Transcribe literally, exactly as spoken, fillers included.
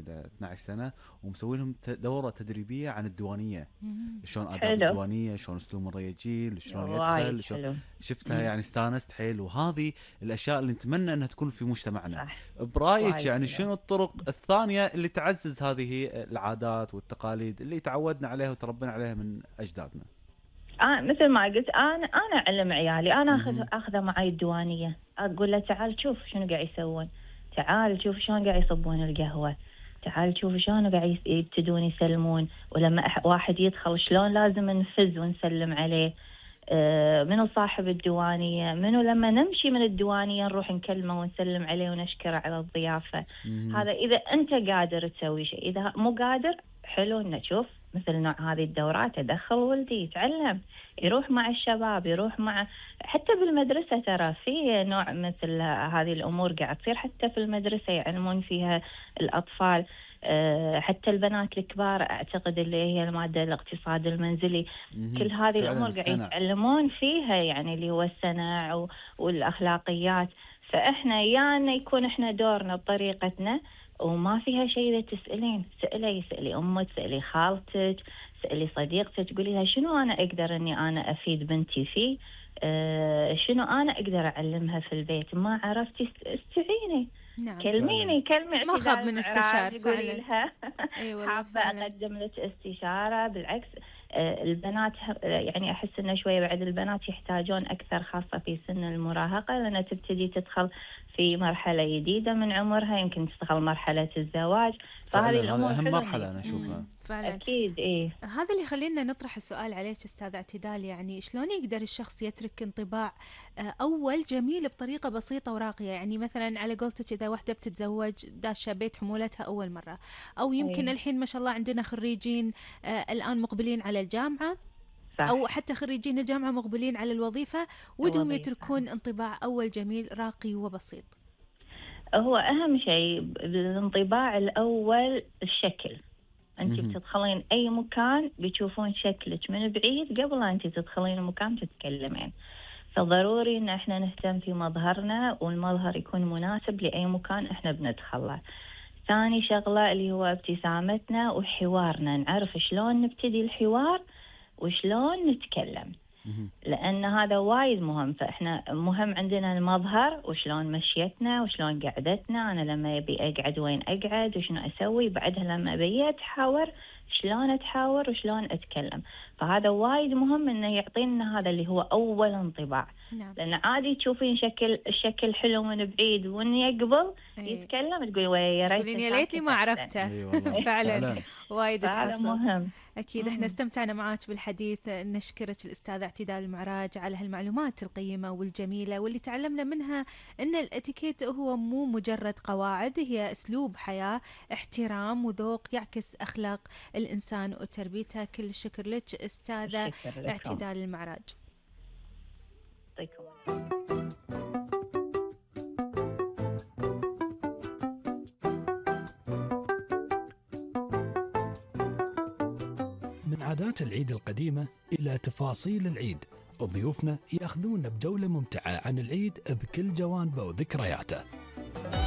إلى اثنتي عشرة سنة، ومسوي لهم دورة تدريبية عن الديوانية، شلون آداب حلو. الديوانية، شلون أسلوب الرياجيل، شلون وايد يدخل، شلون حلو. شفتها مم. يعني استانست حيل. وهذه الأشياء اللي نتمنى أنها تكون في مجتمعنا. صح. برأيك وايد يعني حلو. شنو الطرق الثانية اللي تعزز هذه العادات والتقاليد اللي تعودنا عليها وتربينا عليها من أجدادنا؟ آه مثل ما قلت، انا انا اعلم عيالي، انا اخذ مهم. اخذه معي الديوانيه، اقول له تعال شوف شنو قاعد يسوون، تعال شوف شلون قاعد يصبون القهوه، تعال شوف شلون قاعد يس- يبتدون يسلمون، ولما أح- واحد يدخل شلون لازم نفز ونسلم عليه. آه، منو صاحب الديوانيه، منو لما نمشي من الديوانيه نروح نكلمه ونسلم عليه ونشكره على الضيافه. مهم. هذا اذا انت قادر تسوي شيء، اذا مو قادر حلو انه تشوف مثل نوع هذه الدورات، ادخل ولدي يتعلم، يروح مع الشباب، يروح مع حتى بالمدرسه. ترى في نوع مثل هذه الامور قاعد تصير حتى في المدرسه، يعلمون فيها الاطفال. أه حتى البنات الكبار اعتقد اللي هي الماده الاقتصاد المنزلي، مهم. كل هذه فعلاً الامور قاعد السنة. يتعلمون فيها، يعني اللي هو الصنع و- والاخلاقيات. فاحنا يا انه يكون احنا دورنا بطريقتنا وما فيها شيء، اذا تسالين سالي سالي امك، سالي خالتك، سالي صديقتك، تقولي لها شنو انا اقدر اني انا افيد بنتي فيه، أه شنو انا اقدر اعلمها في البيت، ما عرفتي است- استعيني. نعم كلميني كلمي ما خاب من اعتدال استشار معراج، قولي فعلا. لها اي والله حابه فعلا. اقدم لك استشاره. بالعكس، آه، البنات ه- يعني احس انه شويه بعد البنات يحتاجون اكثر، خاصه في سن المراهقه، لانها تبتدي تدخل في مرحله جديده من عمرها، يمكن تدخل مرحله الزواج. فهذه فعلا الامور هذا أهم حلو مرحلة أنا إنك- أشوفها. مم، فعلا. اكيد ايه. هذا اللي يخلينا نطرح السؤال عليك استاذ اعتدال، يعني شلون يقدر الشخص يترك انطباع آه، اول جميل بطريقه بسيطه وراقيه؟ يعني مثلا على قولتك اذا واحده بتتزوج داشه بيت حمولتها اول مره، او يمكن ايه الحين ما شاء الله عندنا خريجين آه، الان مقبلين على الجامعه، صح. او حتى خريجين الجامعه مقبلين على الوظيفه، ودهم الوظيفة. يتركون انطباع اول جميل راقي وبسيط. هو اهم شيء بالانطباع الاول الشكل. انت مهم. بتدخلين اي مكان بيشوفون شكلك من بعيد قبل لا انت تدخلين المكان تتكلمين. فضروري ان احنا نهتم في مظهرنا، والمظهر يكون مناسب لاي مكان احنا بندخله. ثاني شغلة اللي هو ابتسامتنا وحوارنا، نعرف شلون نبتدي الحوار وشلون نتكلم، مهم. لأن هذا وايد مهم. فإحنا مهم عندنا المظهر وشلون مشيتنا وشلون قعدتنا، أنا لما أبي أقعد وين أقعد وشنو أسوي، بعدها لما أبي أتحاور شلون أتحاور وشلون أتكلم. فهذا وايد مهم إنه يعطينا هذا اللي هو أول انطباع. نعم. لأن عادي تشوفين شكل الشكل حلو من بعيد، وإني يقبل أي. يتكلم تقولي ويا يا ريت تقولين يا ليتني ما عرفته. أي والله. فعلا فعلا. وايد فهذا تحصل. مهم. أكيد إحنا مم. استمتعنا معاك بالحديث، نشكرك الأستاذة اعتدال المعراج على هالمعلومات القيمة والجميلة، واللي تعلمنا منها أن الاتيكيت هو مو مجرد قواعد، هي أسلوب حياة، احترام وذوق يعكس أخلاق الإنسان وتربيته. كل الشكر لك أستاذة شكرا لكم. اعتدال المعراج. يعطيكم من عادات العيد القديمة إلى تفاصيل العيد، ضيوفنا ياخذونا بجولة ممتعة عن العيد بكل جوانبه وذكرياته.